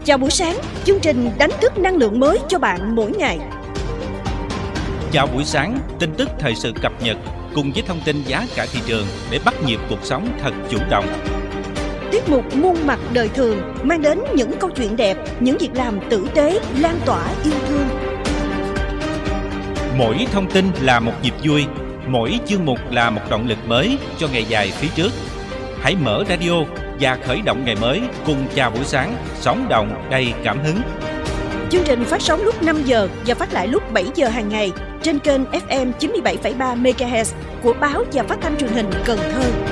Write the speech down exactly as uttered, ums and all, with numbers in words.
Chào buổi sáng, chương trình đánh thức năng lượng mới cho bạn mỗi ngày. Chào buổi sáng, tin tức thời sự cập nhật cùng với thông tin giá cả thị trường để bắt nhịp cuộc sống thật chủ động. Tiết mục muôn mặt đời thường mang đến những câu chuyện đẹp, những việc làm tử tế, lan tỏa yêu thương. Mỗi thông tin là một nhịp vui, mỗi chương mục là một động lực mới cho ngày dài phía trước. Hãy mở radio và khởi động ngày mới cùng Chào buổi sáng, sống động đầy cảm hứng. Chương trình phát sóng lúc năm giờ và phát lại lúc bảy giờ hàng ngày trên kênh ép em chín mươi bảy phẩy ba mê ga héc của báo và phát thanh truyền hình Cần Thơ.